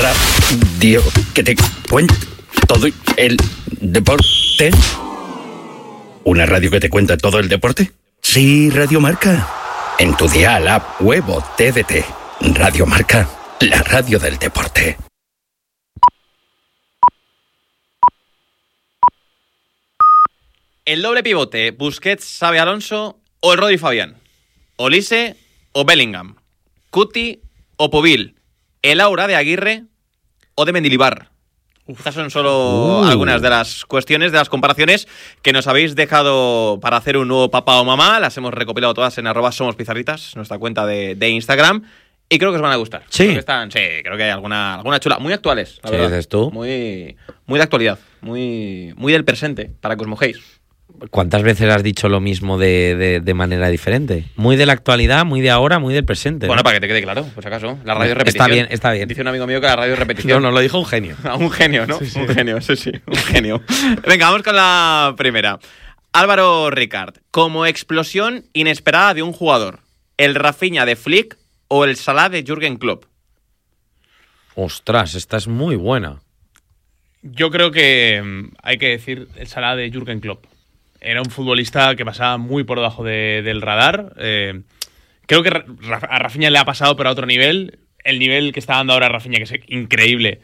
radio que te cuenta todo el deporte. ¿Una radio que te cuenta todo el deporte? Sí, Radio Marca. En tu dial, app, web o TDT. Radio Marca, la radio del deporte. El doble pivote, Busquets, Xabi Alonso o el Rodri Fabián. Olise o Bellingham. Cuti o Povil. El aura de Aguirre o de Mendilibar. Estas son solo algunas de las cuestiones, de las comparaciones que nos habéis dejado para hacer un nuevo papá o mamá. Las hemos recopilado todas en @somospizarritas, nuestra cuenta de Instagram. Y creo que os van a gustar. Sí. Creo que hay alguna chula. Muy actuales, la ¿Qué verdad. dices tú? Muy de actualidad. Muy del presente, para que os mojéis. ¿Cuántas veces has dicho lo mismo de manera diferente? Muy de la actualidad, muy de ahora, muy del presente. Bueno, ¿no? para que te quede claro, pues acaso. La radio es repetición. Está bien. Dice un amigo mío que la radio es repetición. No, lo dijo un genio. Un genio, ¿no? Sí. Un genio, sí, un genio. Venga, vamos con la primera. Álvaro Ricard, como explosión inesperada de un jugador, ¿el Rafinha de Flick o el Salah de Jürgen Klopp? Ostras, esta es muy buena. Yo creo que hay que decir el Salah de Jürgen Klopp. Era un futbolista que pasaba muy por debajo del radar. Creo que a Rafinha le ha pasado, pero a otro nivel. El nivel que está dando ahora Rafinha, que es increíble,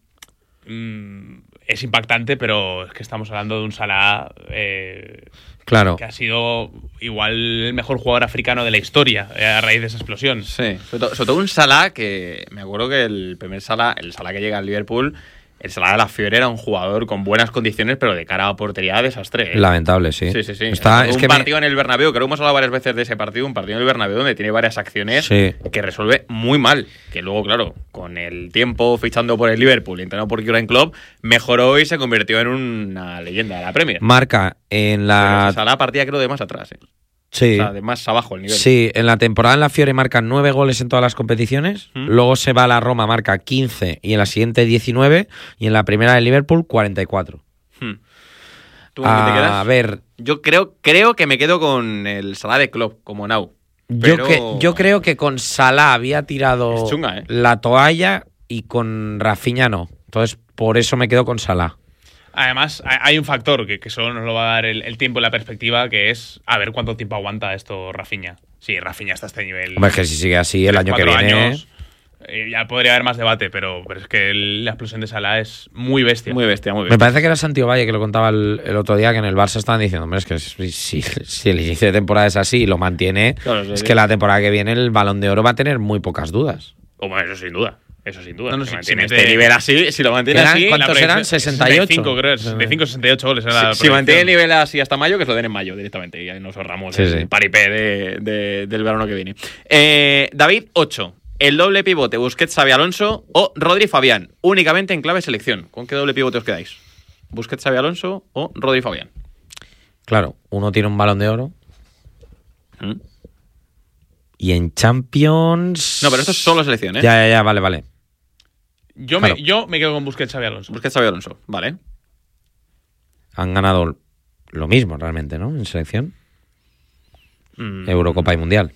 es impactante, pero es que estamos hablando de un Salah Claro. que ha sido igual el mejor jugador africano de la historia a raíz de esa explosión. Sí, sobre todo un Salah que me acuerdo que el Salah que llega al Liverpool, el Salah de la Fiore era un jugador con buenas condiciones, pero de cara a portería desastre. Lamentable, sí. Sí. Un partido en el Bernabéu, creo que hemos hablado varias veces de ese partido, un partido en el Bernabéu donde tiene varias acciones que resuelve muy mal. Que luego, claro, con el tiempo fichando por el Liverpool y entrenado por Jürgen Klopp, mejoró y se convirtió en una leyenda de la Premier. Marca en la... Pero Salah partía creo de más atrás, Sí. O sea, de más abajo el nivel. Sí, en la temporada en la Fiore marca 9 goles en todas las competiciones, luego se va a la Roma, marca 15 y en la siguiente 19 y en la primera del Liverpool 44. ¿Tú con qué te quedas? A ver, Yo creo que me quedo con el Salah de Klopp, como Now. yo creo que con Salah había tirado Es chunga, la toalla y con Rafinha no. Entonces, por eso me quedo con Salah. Además, hay un factor que solo nos lo va a dar el tiempo y la perspectiva, que es a ver cuánto tiempo aguanta esto Rafinha. Sí, Rafinha está a este nivel. Hombre, es que si sigue así el año que 4 viene... años, ya podría haber más debate, pero es que la explosión de Salah es muy bestia. Muy bestia. Me parece que era Santi Valle que lo contaba el otro día, que en el Barça estaban diciendo, hombre, es que si el inicio de temporada es así y lo mantiene, Claro, es que la temporada que viene el Balón de Oro va a tener muy pocas dudas. Hombre, eso sin duda. No, si si mantiene mete- este nivel así, si lo mantiene así... ¿Cuántos eran? 68. 65, creo. 65, 68 goles. Era la Si mantiene el proyección. nivel así hasta mayo, que se lo den en mayo directamente. Y ahí nos ahorramos el paripé del verano que viene. David, 8. El doble pivote Busquets, Xabi Alonso o Rodri Fabián. Únicamente en clave selección. ¿Con qué doble pivote os quedáis? ¿Busquets, Xabi Alonso o Rodri Fabián? Claro, uno tiene un Balón de Oro ¿Mm? y en Champions... No, pero esto es solo selección, ¿eh? Ya, vale. Yo me quedo con Busquets, Xabi Alonso. Busquets, Xabi Alonso. Vale. Han ganado lo mismo realmente, ¿no? En selección. Eurocopa y Mundial.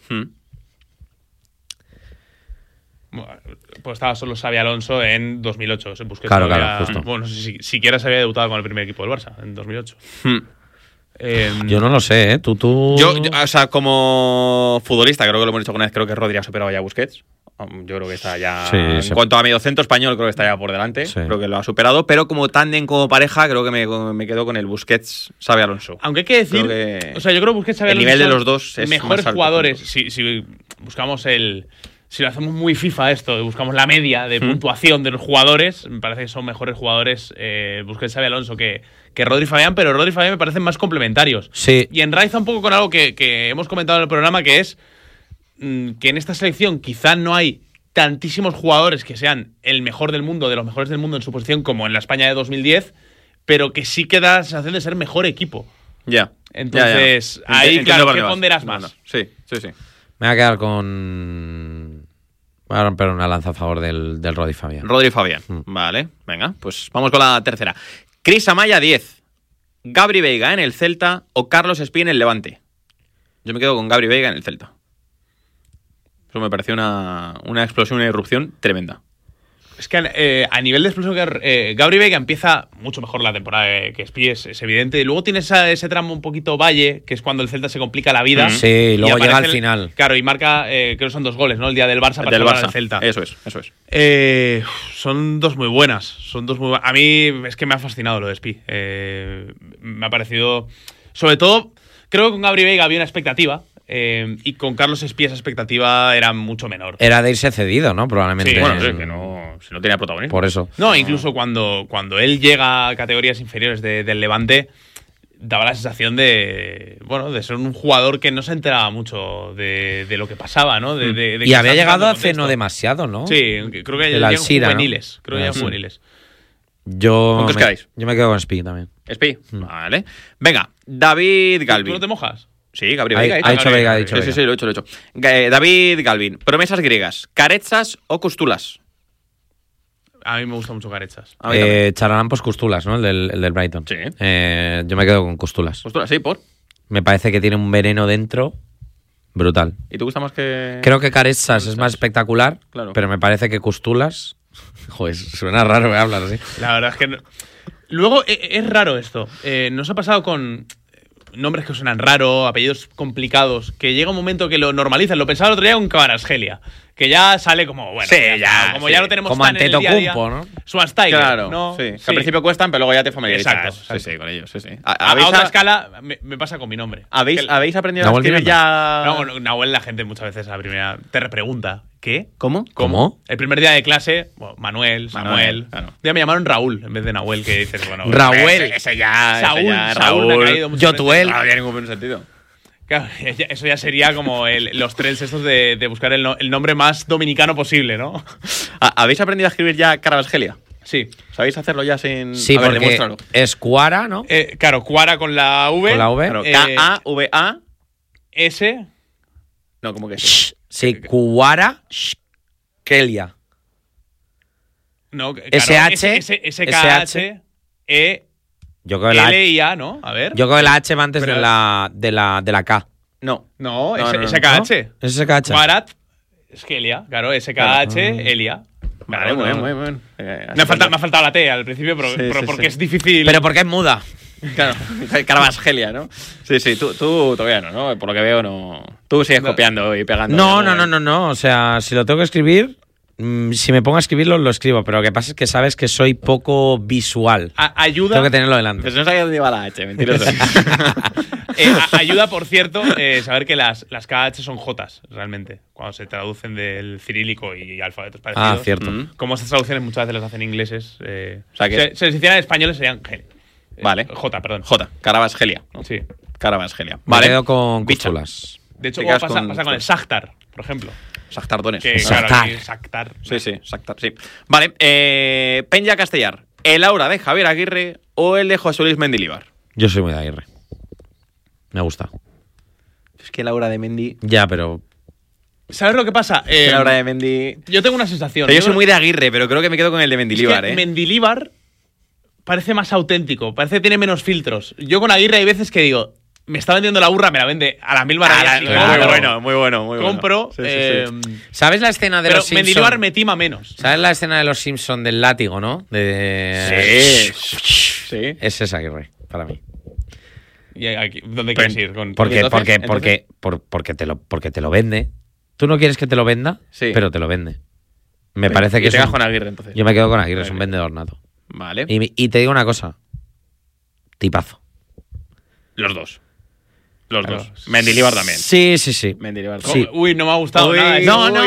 Pues estaba solo Xabi Alonso en 2008. Busquets Claro, todavía- justo. Bueno, no sé si siquiera se había debutado con el primer equipo del Barça en 2008. Yo no lo sé, ¿eh? Tú... Yo, o sea, como futbolista, creo que lo hemos dicho alguna vez, creo que Rodri ha superado ya a Busquets. Yo creo que está ya... en cuanto a mediocentro español, creo que está ya por delante. Sí. Creo que lo ha superado. Pero como tándem, como pareja, creo que me quedo con el Busquets, Xabi Alonso. Aunque hay que decir... Creo que O sea, yo creo que Busquets, Xabi el Alonso nivel de son los dos es mejores más alto. jugadores. Si buscamos si lo hacemos muy FIFA esto, buscamos la media de puntuación de los jugadores, me parece que son mejores jugadores Busquets, Xabi Alonso que Rodri Fabián, pero Rodri y Fabián me parecen más complementarios. Sí. Y enraiza un poco con algo que hemos comentado en el programa, que es que en esta selección quizá no hay tantísimos jugadores que sean el mejor del mundo, de los mejores del mundo en su posición, como en la España de 2010, pero que sí que da la sensación de ser mejor equipo. Ya. Entonces, Ya. ahí, Entiendo claro, por ¿qué dónde vas. ponderas Bueno, más? sí. Me voy a quedar con... Voy a romper una lanza a favor del Rodri Fabián. Rodri Fabián. Vale, venga, pues vamos con la tercera. Cris Amaya, 10. Gabri Veiga en el Celta o Carlos Espí en el Levante. Yo me quedo con Gabri Veiga en el Celta. Eso me pareció una explosión, una irrupción tremenda. Es que a nivel de explosión, Gabri Veiga empieza mucho mejor la temporada que Spi, es evidente. Y luego tiene ese tramo un poquito valle, que es cuando el Celta se complica la vida. Sí, y luego llega al aparece final. Claro, y marca, creo que son 2 goles, ¿no? El día del Barça para Del salvar Barça. al Celta. Eso es. Son dos muy buenas. A mí es que me ha fascinado lo de Spi. Me ha parecido. Sobre todo, creo que con Gabri Veiga había una expectativa. Y con Carlos Espí esa expectativa era mucho menor. Era de irse cedido, ¿no? Probablemente. Sí, Bueno, sí, que no, si no tenía protagonismo. Por eso. No, incluso cuando él llega a categorías inferiores del Levante, daba la sensación de ser un jugador que no se enteraba mucho de lo que pasaba, ¿no? De Y que había estaba llegado entrando hace contexto. no demasiado, ¿no? Sí, creo que El llegan Alcira, ¿no? juveniles. Creo que llegan juveniles. Yo ¿Con qué os quedáis? Yo me quedo con Spi también. Espi, vale. Venga, David ¿Tú Galvin. no te mojas? Sí, Gabriel Ha Veiga. dicho Veiga, ha dicho Sí, Veiga. sí, lo he hecho. David Galvin, promesas griegas, ¿Caretsas o Kustulas? A mí me gusta mucho Carechas. A mí también. Charalampos Kustulas, ¿no? El del Brighton. Sí. Yo me quedo con Kustulas. Kustulas, sí, por. Me parece que tiene un veneno dentro brutal. ¿Y te gusta más que...? Creo que Caretsas es más espectacular, Claro. pero me parece que Kustulas... Joder, suena raro que hablar así. La verdad es que... Luego, es raro esto. Nos ha pasado con nombres que suenan raro, apellidos complicados, que llega un momento que lo normalizan. Lo pensaba el otro día con Kvaratskhelia, que ya sale como, bueno, Sí, ya, como sí. ya lo tenemos Como tan en el día a día. Antetokounmpo, ¿no? Schweinsteiger, Claro, ¿no? sí. Que al principio cuestan, pero luego ya te familiarizas. Exacto. Sí, con ellos, sí. A otra escala me pasa con mi nombre. ¿Habéis aprendido a Nahuel escribir ya...? No, Nahuel, la gente muchas veces a la primera te repregunta. ¿Qué? ¿Cómo? ¿Cómo? El primer día de clase, bueno, Manuel, Samuel. claro. Un día me llamaron Raúl en vez de Nahuel, que dices, bueno... Raúl. Ese ya... Saúl, ese ya, Saúl me ha caído mucho. Yotuel. No había ningún sentido. Claro, eso ya sería como los trends estos de buscar el nombre más dominicano posible, ¿no? ¿Habéis aprendido a escribir ya Kvaratskhelia? Sí. ¿Sabéis hacerlo ya sin...? Sí, a ver, porque demuéstralo. es Cuara, ¿no? Claro, Cuara con la V. Con la V. Claro, eh, K-A-V-A... S. No, ¿cómo que es? Sí, Cuara Kelia. No, claro, SH, S-K-H. E. Yo creo que la H, L-I-A, ¿no? A ver. yo creo que la H va antes Pero- de la K. No. No, No, no, no. S-K-H. Es SKH. Cuarat. Eskelia. Claro, S-K-H. Elia. Vale, muy bien, muy bien. Me ha faltado la T al principio, pero sí, porque sí. es difícil. Pero porque es muda. Claro, Kvaratskhelia, ¿no? Sí, tú todavía no, por lo que veo no. Tú sigues copiando y pegando. No. O sea, si lo tengo que escribir, si me pongo a escribirlo, lo escribo. Pero lo que pasa es que sabes que soy poco visual. Ayuda. Tengo que tenerlo delante. Pues no sabía dónde iba la H, mentiroso. Ayuda, por cierto, saber que las KH son Jotas, realmente, cuando se traducen del cirílico y alfabetos parecidos. Ah, cierto. Como estas traducciones muchas veces las hacen ingleses. O sea que- se les hicieran en españoles serían G. Vale. J, perdón. J, Kvaratskhelia. ¿no? Sí. Kvaratskhelia. Me Vale. quedo con Bicha. Kustulas. De hecho, Te quedas pasa con el Shakhtar, por ejemplo. Shakhtar Donetsk. Que, Shakhtar. claro, aquí, Shakhtar. Sí, Shakhtar, sí. Vale, Peña Castellar. ¿El aura de Javier Aguirre o el de José Luis Mendilibar? Yo soy muy de Aguirre. Me gusta. Es que el aura de Mendy. Ya, pero ¿Sabes lo que pasa? El aura de Mendy. Yo tengo una sensación. Yo soy muy de Aguirre, pero creo que me quedo con el de Mendilibar, Es que Mendilibar parece más auténtico, parece que tiene menos filtros. Yo con Aguirre hay veces que digo, me está vendiendo la burra, me la vende a las mil maravillas. y claro. compro. muy bueno. Compro. Sí, sí. ¿sabes la escena de Pero los Simpsons? Mendilibar me tima menos. ¿Sabes la escena de los Simpsons del látigo, no? De... Sí. Ese es Aguirre, para mí. ¿Y aquí, dónde quieres ir? Porque entonces- porque te lo vende. Tú no quieres que te lo venda, Sí. pero te lo vende. Me parece que te es quedas un- con Aguirre, entonces. Yo me quedo con Aguirre, es un vendedor nato. Vale. Y te digo una cosa. Tipazo. Los dos. Los Claro. dos. Mendilibar también. Sí. Mendilibar Sí. Uy, no me ha gustado Uy, nada. No, eso. no.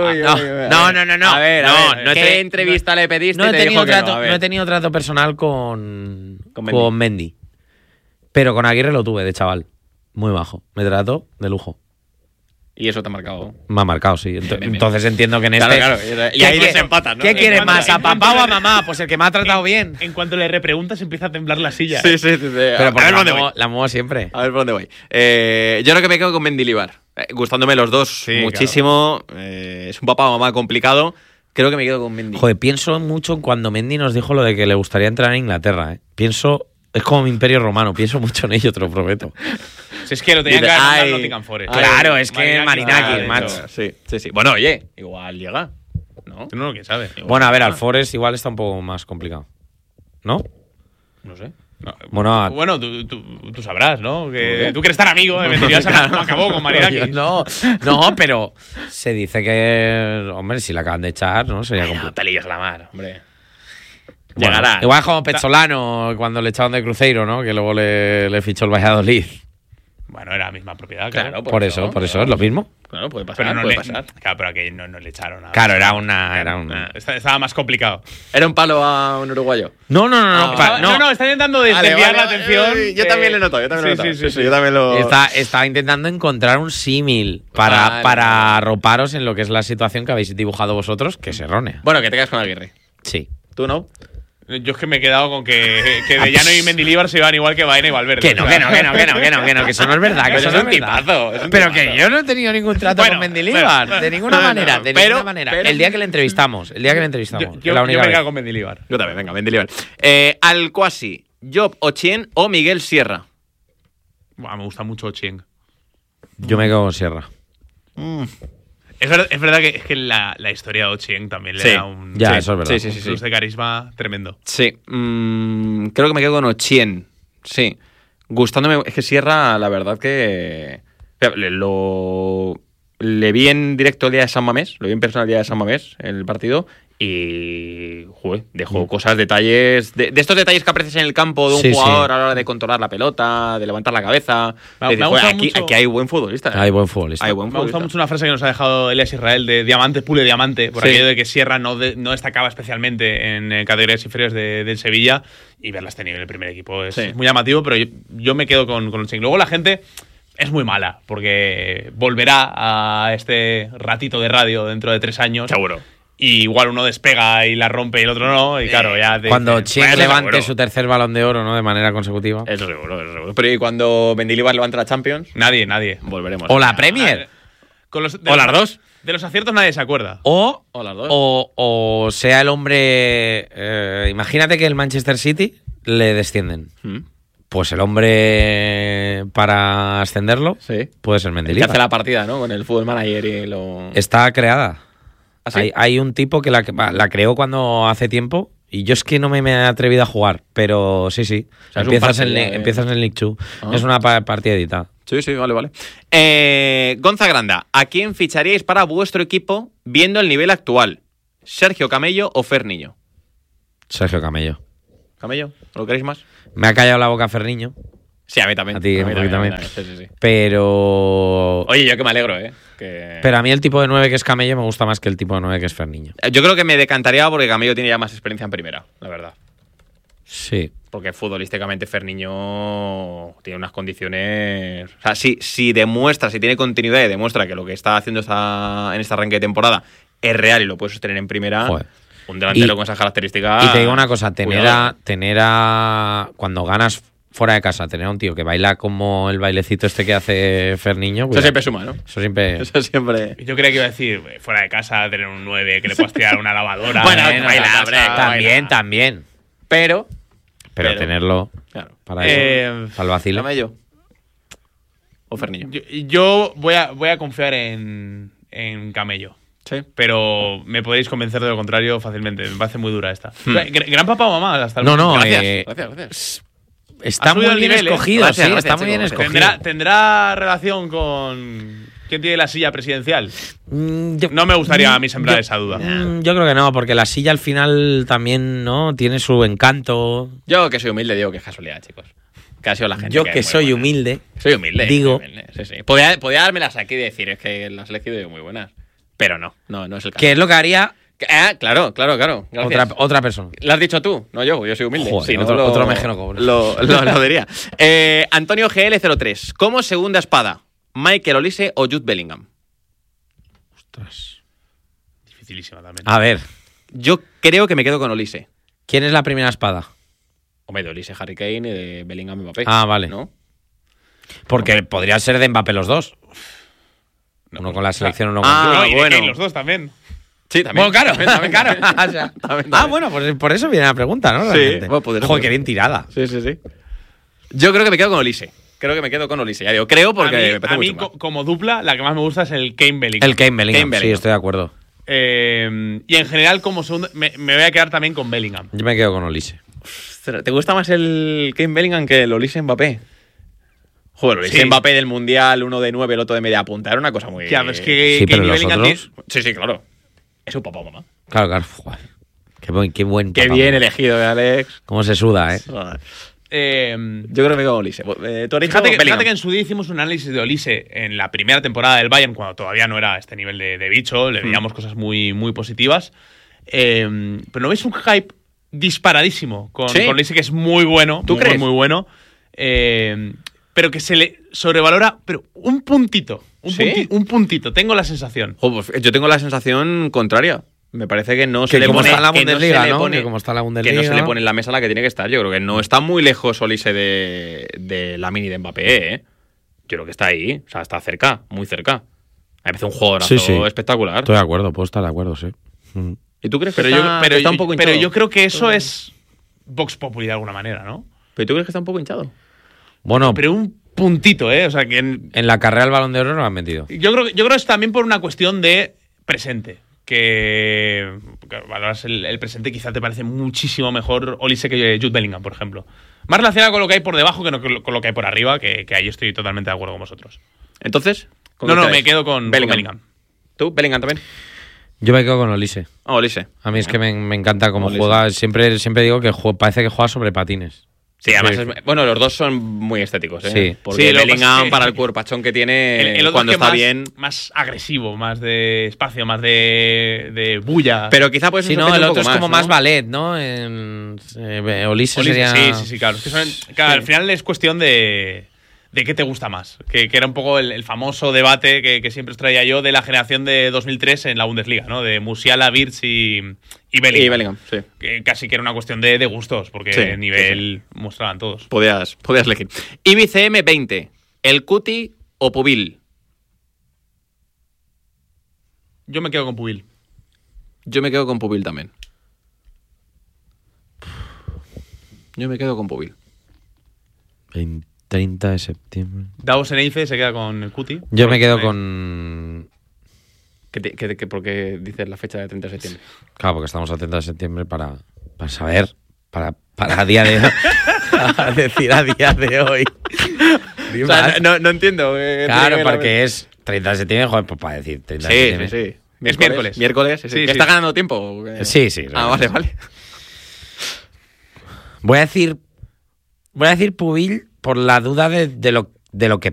A ver, No, ¿qué entrevista le pediste? No he y te dijo tenido que trato, a ver. no he tenido trato personal con Con Mendy. Pero con Aguirre lo tuve, de chaval. Muy bajo. Me trató de lujo. Y eso te ha marcado. Me ha marcado, sí. bien. Entonces entiendo que en Claro, este... claro. Y ¿Qué ahí quiere- desempatas, ¿no? ¿Qué quieres cuanto- más? ¿A en cuanto papá o a le- mamá? Pues el que me ha tratado bien. En cuanto le repreguntas empieza a temblar la silla. Sí. Pero a ver porque por dónde voy. la muevo siempre. A ver por dónde voy. Yo creo que me quedo con Mendilibar. Gustándome los dos Sí, muchísimo. Es un papá o mamá complicado. Creo que me quedo con Mendy. Joder, pienso mucho en cuando Mendy nos dijo lo de que le gustaría entrar en Inglaterra. Pienso... Es como mi imperio romano. Pienso mucho en ello, te lo prometo. Si es que lo tenía que Dice, haber mandado ay, al Nottingham Forest. Claro, es que Marinaki, de macho. hecho. Sí. Bueno, oye, igual llega. ¿no? No, quién sabe. Bueno, a ver, al Forest igual está un poco más complicado. ¿No? No sé. No, Bueno, tú sabrás, ¿no? Que tú quieres estar amigo de Mendilibar, no acabó con Marirakis. No, pero se dice que, hombre, si la acaban de echar, ¿no? Sería complicado. Pelillos a la mar, hombre. Bueno, Llegará. igual como Pezzolano cuando le echaron de Cruzeiro, ¿no? Que luego le fichó el Valladolid. Bueno, era la misma propiedad, claro. Claro, Por eso es lo mismo. Claro, puede pasar, Pero no puede le, pasar. claro, pero aquí no le echaron nada. Claro, era una. Estaba más complicado. ¿Era un palo a un uruguayo? No, Está intentando desviar la atención. Yo también lo he notado, yo también lo he notado. Sí. Yo también lo... Está intentando encontrar un símil para arroparos en lo que es la situación que habéis dibujado vosotros, que es errónea. Bueno, que te quedas con Aguirre. Sí. ¿Tú no? Yo es que me he quedado con que de Llano y Mendilibar se iban igual que Baena y Valverde. Que no, que eso no es verdad, que eso no es verdad. Pero que yo no he tenido ningún trato con Mendilibar, de ninguna manera, ninguna manera. El día que le entrevistamos, Yo la me única he vez. quedado con Mendilibar. Yo también, venga, Mendilibar. Alcuasi, Job Ochien o Miguel Sierra. Buah, me gusta mucho Chieng. Yo me quedo con Sierra. Es verdad que la historia de Ochieng también le da un Ya, eso es verdad. Sí. plus de carisma tremendo. Sí, creo que me quedo con Ochien. Sí. Gustándome. Es que Sierra, la verdad que. Le vi en directo el día de San Mamés. Lo vi en persona el día de San Mamés, el partido. Y. Joder, dejó cosas, detalles. De estos detalles que aprecias en el campo de un jugador a la hora de controlar la pelota, de levantar la cabeza. Me ha gustado aquí hay buen futbolista. Hay buen futbolista. Hay buen Me ha gustado futbolista. mucho una frase que nos ha dejado Elias Israel de diamante, pule diamante, por Sí. aquello de que Sierra no destacaba especialmente en categorías inferiores del Sevilla, y verlas tenido en el primer equipo es Sí. muy llamativo, pero yo me quedo con Ochieng. Luego la gente es muy mala, porque volverá a este ratito de radio dentro de 3 años. Seguro. Y igual uno despega y la rompe y el otro no, y claro, ya... Cuando dicen, Chieng eso levante seguro. su tercer Balón de Oro, ¿no? De manera consecutiva. Eso seguro. Pero ¿y cuando Mendilibar levante la Champions? Nadie. Volveremos. O la Premier. O las dos. De los aciertos nadie se acuerda. O las dos. O sea el hombre. Imagínate que el Manchester City le descienden. Pues el hombre para ascenderlo Sí. puede ser Que Mendilibar. hace la partida, ¿no? Con el fútbol manager y lo... Está creada. ¿Ah, sí? Hay un tipo que la creó cuando hace tiempo. Y yo es que no me he atrevido a jugar. Pero sí. O sea, es un empiezas, parche en, ya, empiezas en League 2. Ah. Es una partidita. Sí, vale. Gonza Granda, ¿a quién ficharíais para vuestro equipo viendo el nivel actual? ¿Sergio Camello o Ferniño? Sergio Camello. ¿Camello? ¿Lo queréis más? Me ha callado la boca Ferniño. Sí, a mí también. A ti, a mí un poquito también. Sí. Pero. Oye, yo que me alegro, ¿eh? Pero a mí el tipo de 9 que es Camello me gusta más que el tipo de 9 que es Ferniño. Yo creo que me decantaría porque Camello tiene ya más experiencia en primera, la verdad. Sí. Porque futbolísticamente Ferniño tiene unas condiciones... O sea, si demuestra, si tiene continuidad y demuestra que lo que está haciendo en este arranque de temporada es real y lo puede sostener en primera, Joder. un delantero con esas características... Y te digo una cosa, cuidado. cuando ganas fuera de casa, tener a un tío que baila como el bailecito este que hace Ferniño. Eso siempre suma, ¿no? Eso siempre. Eso siempre... Yo creía que iba a decir, fuera de casa, tener un 9, que le puedas tirar una lavadora. Bueno, en la baila, casa. hombre, También. Pero Tenerlo claro. para eso. Para el vacilo. ¿Camello o Ferniño? Yo voy a confiar en Camello. Sí. Pero me podéis convencer de lo contrario fácilmente. Me parece muy dura esta. Gran papá o mamá hasta el No, momento. Gracias. Está Ha subido muy el bien nivel, ¿eh? escogido, Gracias, sí, gracias, está muy bien chicos, escogido. ¿Tendrá relación con quién tiene la silla presidencial? Yo- No me gustaría a mí sembrar yo- esa duda. Yo creo que no, porque la silla al final también, ¿no? Tiene su encanto. Yo que soy humilde digo que es casualidad, chicos. Que ha sido la gente. Yo es que muy soy buena. humilde. Soy humilde. Digo. soy humilde, sí. Podía dármelas aquí y decir, es que las he elegido yo muy buenas. Pero no es el caso. Que es lo que haría Claro. Gracias. otra persona. ¿Lo has dicho tú? No yo soy humilde. Joder, Si no, otro mejeno cobra. Lo diría. Antonio GL03. ¿Cómo segunda espada? ¿Michael Olise o Jude Bellingham? Ostras. Dificilísima también. A ver, Yo creo que me quedo con Olise. ¿quién es la primera espada? Hombre, de Olise Harry Kane y de Bellingham Mbappé. Ah, vale. ¿No? Porque podría ser de Mbappé los dos. Uno con la selección, uno con Ah, y de bueno. Kane, los dos también. Sí, también. Bueno, claro, También. claro. O sea, También. bueno, pues por eso viene la pregunta, ¿no? Sí, Realmente. bueno, podría Joder, ser. qué bien tirada. Sí. Yo creo que me quedo con Olise. Ya digo, creo porque me a parece mí muy chunga. como dupla, la que más me gusta es el Kane Bellingham. El Kane Bellingham, Kane sí, Bellingham. estoy de acuerdo. Y en general, como segundo, me voy a quedar también con Bellingham. Yo me quedo con Olise. ¿Te gusta más el Kane Bellingham que el Olise Mbappé? Joder, el Olise Sí. Mbappé del Mundial, uno de 9, el otro de media punta. Era una cosa muy... Ya, es que Sí, pero Kane y los Bellingham otros- Sí, sí, claro. Es un papá, mamá. Claro. Joder. Qué buen Qué papá, bien ¿no? elegido, Alex. Cómo se suda, ¿eh? Joder. Eh, Yo creo que me quedo con Olise. ¿Tú has dicho Fíjate Bellingham? que en su día hicimos un análisis de Olise en la primera temporada del Bayern, cuando todavía no era este nivel de bicho, le veíamos cosas muy, muy positivas. Pero ¿no veis un hype disparadísimo con Sí. Olise, que es muy bueno? ¿Tú muy, crees? Muy bueno. Pero que se le sobrevalora, pero un puntito. ¿Sí? Un puntito, tengo la sensación. Pues yo tengo la sensación contraria. Me parece que no se le como pone... está la que no se Bundesliga, le ¿no? pone- Que como está la Que no Bundesliga. se le pone en la mesa la que tiene que estar. Yo creo que no está muy lejos Olise de Lamine y de Mbappé, ¿eh? Yo creo que está ahí. O sea, está cerca, muy cerca. Me parece un jugadorazo Sí. espectacular. Estoy de acuerdo, puedo estar de acuerdo, sí. ¿Y tú crees que Pero, está, que está un poco hinchado? pero yo creo que eso es Vox Populi de alguna manera, ¿no? ¿Pero tú crees que está un poco hinchado? Bueno, Pero un puntito, ¿eh? O sea, que en la carrera del Balón de Oro no lo han metido. yo creo que es también por una cuestión de presente. Que valoras el presente, quizá te parece muchísimo mejor Olise que Jude Bellingham, por ejemplo. Más relacionado con lo que hay por debajo que no con lo que hay por arriba, que ahí estoy totalmente de acuerdo con vosotros. Entonces... ¿con No, qué no, te me ves? quedo con Bellingham. ¿Tú? ¿Bellingham también? Yo me quedo con Olise. Ah, Olise. A mí es que me encanta cómo Olise. juega. Siempre digo que parece que juega sobre patines. Sí, además, bueno, los dos son muy estéticos, ¿eh? Sí. Porque Sí, lo que pasa Bellingham, es que para el cuerpachón que tiene, El otro cuando es que está más, bien... más agresivo, más de espacio, más de bulla. Pero quizá puede Sí, no, el otro es como más ballet, ¿no? Olise sería... Sí, claro. Es que claro, al final es cuestión de qué te gusta más. Que era un poco el famoso debate que siempre os traía yo de la generación de 2003 en la Bundesliga, ¿no? De Musiala, Wirtz y Bellingham. Y Bellingham, sí. Que casi que era una cuestión de gustos, porque Sí, nivel mostraban todos. Podías elegir. IBCM 20. ¿El Cuti o Pubil? Yo me quedo con Pubil. Yo me quedo con Pubil también. Yo me quedo con Pubil. 30 de septiembre. Davos Eneice se queda con el Cuti. Yo me quedo con... ¿Por qué dices la fecha de 30 de septiembre? Claro, porque estamos a 30 de septiembre para saber, para a día de hoy. A decir a día de hoy. O sea, no entiendo. Claro, porque es 30 de septiembre, joder, pues para decir 30 de Sí, septiembre. sí. Es miércoles. Miércoles, sí. Sí, ¿Que sí. está ganando tiempo? Sí, sí. Ah, vale. Voy a decir Pubil por la duda de lo que